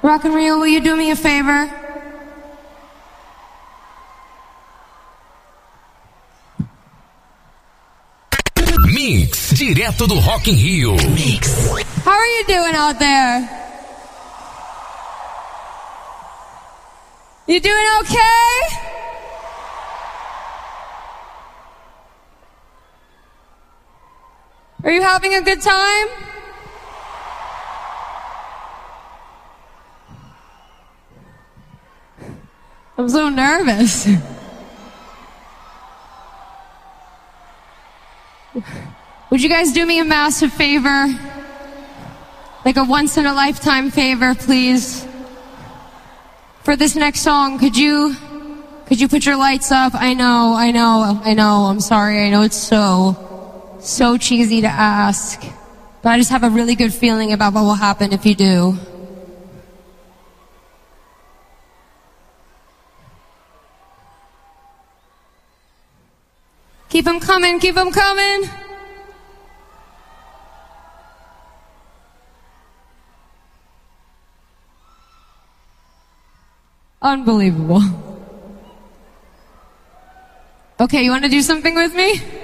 Rock and Rio, will you do me a favor? Mix, direto do Rock in Rio. Mix. How are you doing out there? You doing okay? Are you having a good time? I'm so nervous. Would you guys do me a massive favor? Like a once-in-a-lifetime favor, please? For this next song, could you put your lights up? I know, I'm sorry, I know it's so cheesy to ask. But I just have a really good feeling about what will happen if you do. Keep them coming, keep them coming. Unbelievable. Okay, you want to do something with me?